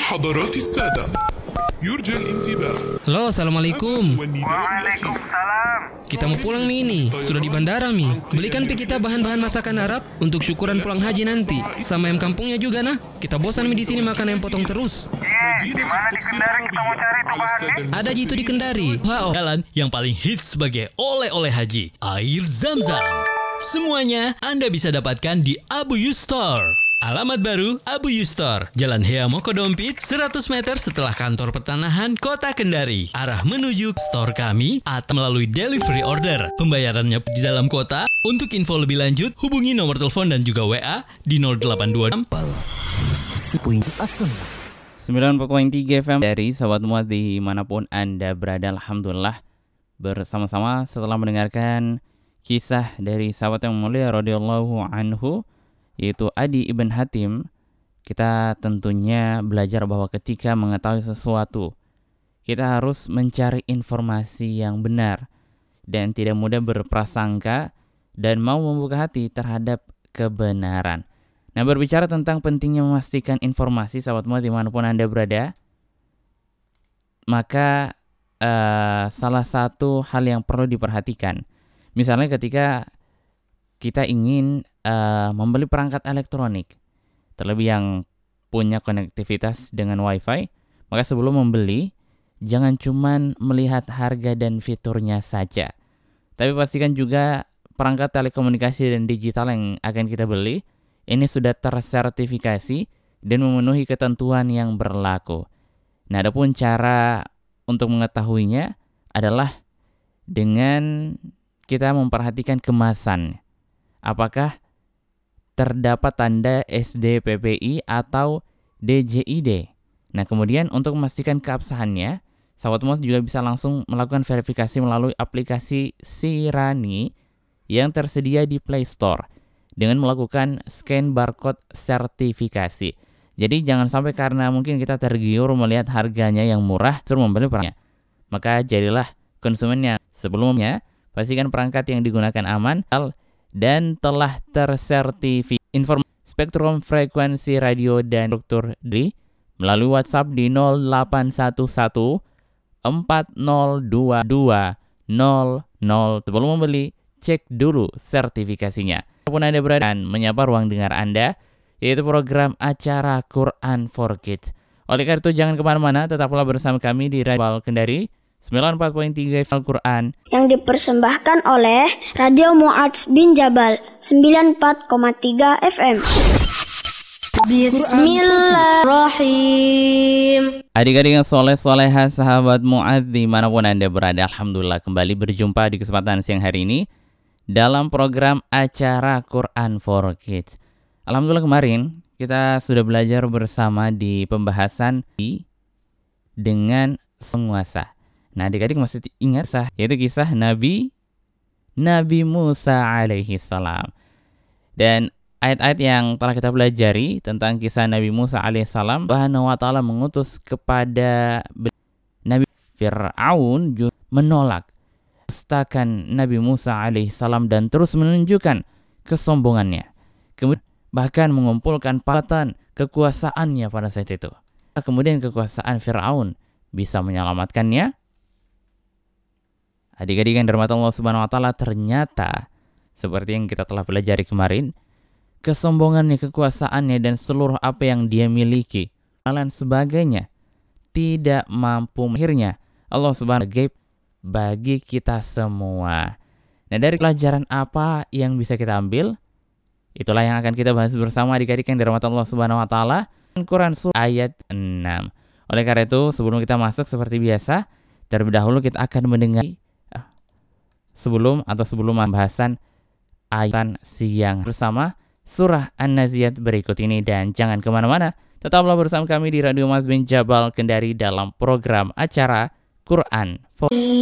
حضرات السادة يرجى الانتباه. Halo, Assalamualaikum. Waalaikumsalam. Kita mau pulang nih ini. Sudah di bandara Mi. Belikan pi kita bahan-bahan masakan Arab untuk syukuran pulang haji nanti. Sama ayam kampungnya juga nah. Kita bosan Mi di sini makan ayam potong terus. Di mana di Kendari kita mau cari tuh bahannya? Ada Ji itu di Kendari. Wow. Jalan yang paling hits sebagai oleh-oleh haji, air Zam-Zam. Semuanya Anda bisa dapatkan di Abu Yu Store. Alamat baru Abu Yu Store, Jalan Hea Mokodompit, 100 meter setelah kantor pertanahan Kota Kendari. Arah menuju store kami atau melalui delivery order. Pembayarannya di dalam kota. Untuk info lebih lanjut, hubungi nomor telepon dan juga WA di 0826 90.3 FM dari Sahabat Muat dimanapun Anda berada. Alhamdulillah bersama-sama setelah mendengarkan kisah dari sahabat yang mulia radhiyallahu anhu, yaitu Adi ibn Hatim. Kita tentunya belajar bahwa ketika mengetahui sesuatu, kita harus mencari informasi yang benar dan tidak mudah berprasangka dan mau membuka hati terhadap kebenaran. Nah, berbicara tentang pentingnya memastikan informasi, sahabat muat dimanapun Anda berada, maka salah satu hal yang perlu diperhatikan, misalnya ketika kita ingin membeli perangkat elektronik, terlebih yang punya konektivitas dengan WiFi, maka sebelum membeli, jangan cuman melihat harga dan fiturnya saja, tapi pastikan juga perangkat telekomunikasi dan digital yang akan kita beli ini sudah tersertifikasi dan memenuhi ketentuan yang berlaku. Nah, adapun cara untuk mengetahuinya adalah dengan kita memperhatikan kemasan. Apakah terdapat tanda SDPPI atau DJID. Nah, kemudian untuk memastikan keabsahannya, sahabat Mos juga bisa langsung melakukan verifikasi melalui aplikasi Sirani yang tersedia di Play Store dengan melakukan scan barcode sertifikasi. Jadi jangan sampai karena mungkin kita tergiur melihat harganya yang murah, suruh membeli perangkatnya. Maka jadilah konsumennya. Sebelumnya, pastikan perangkat yang digunakan aman dan telah tersertifikasi. Informasi spektrum frekuensi radio dan struktur di melalui WhatsApp di 0811 4022 00. Sebelum membeli, cek dulu sertifikasinya. Walaupun Anda berada dan menyapa ruang dengar Anda, yaitu program acara Quran for Kids. Oleh karena itu jangan kemana-mana, tetaplah bersama kami di Radio Kendari 94.3 Al-Quran yang dipersembahkan oleh Radio Mu'adz bin Jabal 94,3 FM. Bismillahirrahmanirrahim. Adik-adik yang soleh-soleha, sahabat Mu'adz dimanapun Anda berada, alhamdulillah kembali berjumpa di kesempatan siang hari ini dalam program acara Quran for Kids. Alhamdulillah kemarin kita sudah belajar bersama di pembahasan dengan penguasa. Nah, adik-adik masih ingat yaitu kisah Nabi Musa alaihi salam. Dan ayat-ayat yang telah kita pelajari tentang kisah Nabi Musa alaihissalam, Subhanahu wa ta'ala mengutus kepada Nabi Fir'aun menolak, mendustakan Nabi Musa alaihissalam dan terus menunjukkan kesombongannya. Kemudian bahkan mengumpulkan patan kekuasaannya pada saat itu. Kemudian kekuasaan Fir'aun bisa menyelamatkannya. Adik-adik yang dirahmati Allah Subhanahu wa ta'ala, ternyata seperti yang kita telah pelajari kemarin, kesombongannya, kekuasaannya, dan seluruh apa yang dia miliki dan sebagainya tidak mampu. Akhirnya Allah Subhanahu wa ta'ala bagi kita semua. Nah, dari pelajaran apa yang bisa kita ambil? Itulah yang akan kita bahas bersama adik-adik yang dirahmati Allah Subhanahu wa ta'ala. Quran surah ayat 6. Oleh karena itu, sebelum kita masuk seperti biasa, terlebih dahulu kita akan mendengar sebelum pembahasan ayat siang bersama surah An-Naziyat berikut ini. Dan jangan kemana-mana, tetaplah bersama kami di Radio Mu'adz bin Jabal Kendari dalam program acara Quran for